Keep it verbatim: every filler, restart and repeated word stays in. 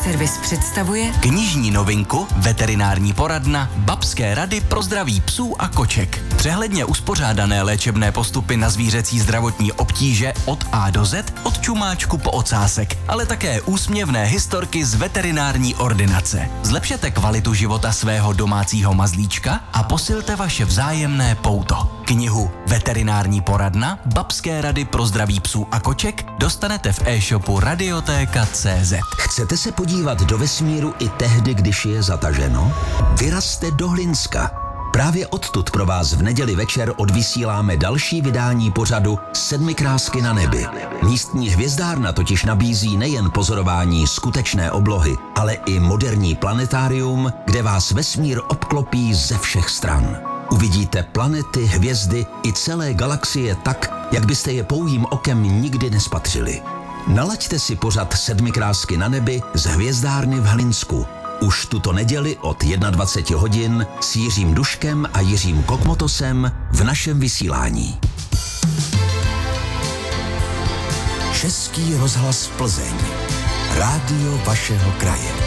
Servis představuje knižní novinku Veterinární poradna Babské rady pro zdraví psů a koček. Přehledně uspořádané léčebné postupy na zvířecí zdravotní obtíže od A do Z, od čumáčku po ocásek, ale také úsměvné historky z veterinární ordinace. Zlepšete kvalitu života svého domácího mazlíčka a posilte vaše vzájemné pouto. Knihu Veterinární poradna Babské rady pro zdraví psů a koček dostanete v e-shopu Radiotéka tečka cé zet. Chcete se podívat do vesmíru i tehdy, když je zataženo? Vyrazte do Hlinska. Právě odtud pro vás v neděli večer odvysíláme další vydání pořadu Sedmikrásky na nebi. Místní hvězdárna totiž nabízí nejen pozorování skutečné oblohy, ale i moderní planetárium, kde vás vesmír obklopí ze všech stran. Uvidíte planety, hvězdy i celé galaxie tak, jak byste je pouhým okem nikdy nespatřili. Nalaďte si pořad Sedmikrásky na nebi z hvězdárny v Hlinsku. Už tuto neděli od dvacet jedna hodin s Jiřím Duškem a Jiřím Kokmotosem v našem vysílání. Český rozhlas Plzeň. Rádio vašeho kraje.